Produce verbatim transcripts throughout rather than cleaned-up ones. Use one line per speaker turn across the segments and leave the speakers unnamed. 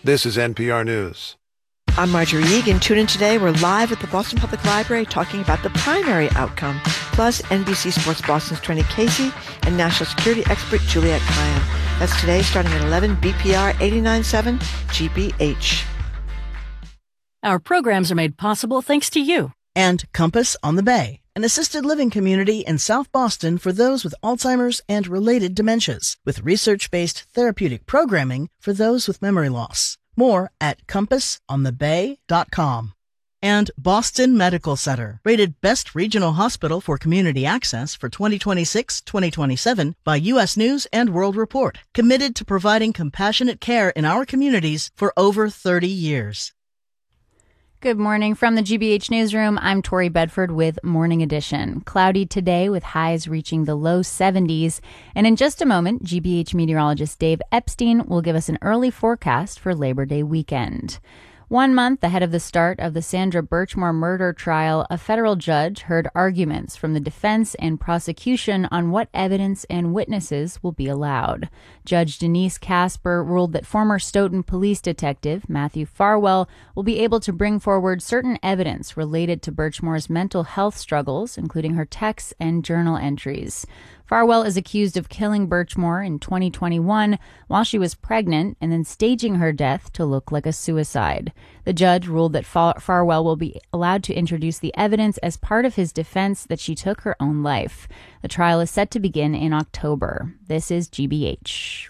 This is N P R News.
I'm Marjorie Egan. Tune in today. We're live at the Boston Public Library talking about the primary outcome, plus N B C Sports Boston's Tony Casey and national security expert Juliette Kayan. That's today starting at eleven, B P R eighty-nine point seven G B H.
Our programs are made possible thanks to you.
And Compass on the Bay, an assisted living community in South Boston for those with Alzheimer's and related dementias, with research-based therapeutic programming for those with memory loss. More at compass on the bay dot com. And Boston Medical Center, rated Best Regional Hospital for Community Access for twenty twenty-six twenty twenty-seven by U S News and World Report, committed to providing compassionate care in our communities for over thirty years.
Good morning from the G B H Newsroom. I'm Tori Bedford with Morning Edition. Cloudy today with highs reaching the low seventies. And in just a moment, G B H meteorologist Dave Epstein will give us an early forecast for Labor Day weekend. One month ahead of the start of the Sandra Birchmore murder trial, a federal judge heard arguments from the defense and prosecution on what evidence and witnesses will be allowed. Judge Denise Casper ruled that former Stoughton police detective Matthew Farwell will be able to bring forward certain evidence related to Birchmore's mental health struggles, including her texts and journal entries. Farwell is accused of killing Birchmore in twenty twenty-one while she was pregnant and then staging her death to look like a suicide. The judge ruled that Far- Farwell will be allowed to introduce the evidence as part of his defense that she took her own life. The trial is set to begin in October. This is G B H.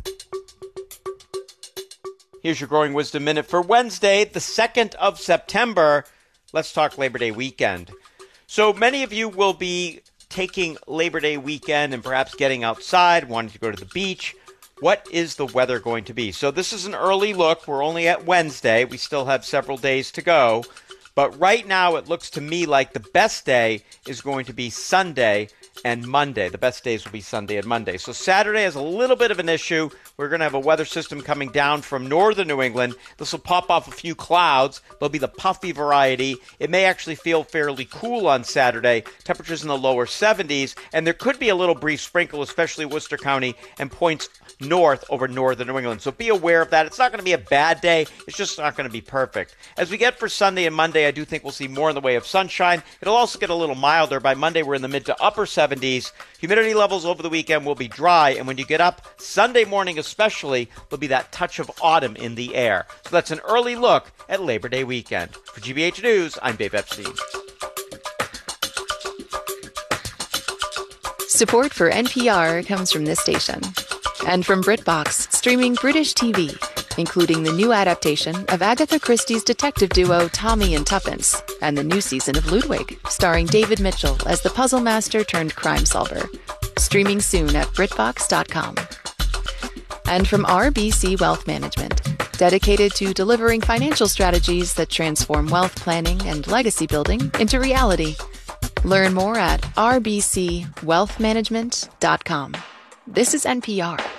Here's your Growing Wisdom Minute for Wednesday, the second of September. Let's talk Labor Day weekend. So many of you will be taking Labor Day weekend and perhaps getting outside, wanting to go to the beach. What is the weather going to be? So this is an early look. We're only at Wednesday. We still have several days to go. But right now it looks to me like the best day is going to be Sunday and Monday. The best days will be Sunday and Monday. So Saturday is a little bit of an issue. We're going to have a weather system coming down from northern New England. This will pop off a few clouds. They'll be the puffy variety. It may actually feel fairly cool on Saturday. Temperatures in the lower seventies. And there could be a little brief sprinkle, especially Worcester County and points north over northern New England. So be aware of that. It's not going to be a bad day. It's just not going to be perfect. As we get for Sunday and Monday, I do think we'll see more in the way of sunshine. It'll also get a little milder. By Monday, we're in the mid to upper seventies. Humidity levels over the weekend will be dry. And when you get up Sunday morning especially, there'll be that touch of autumn in the air. So that's an early look at Labor Day weekend. For G B H News, I'm Dave Epstein.
Support for N P R comes from this station. And from BritBox, streaming British T V, including the new adaptation of Agatha Christie's detective duo Tommy and Tuppence, and the new season of Ludwig, starring David Mitchell as the puzzle master turned crime solver. Streaming soon at Britbox dot com. And from R B C Wealth Management, dedicated to delivering financial strategies that transform wealth planning and legacy building into reality. Learn more at R B C wealth management dot com. This is N P R.